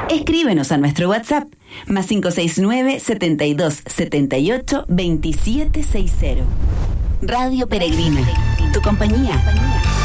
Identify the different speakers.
Speaker 1: Escríbenos a nuestro WhatsApp +569 72 78 2760. Radio Peregrina, tu compañía.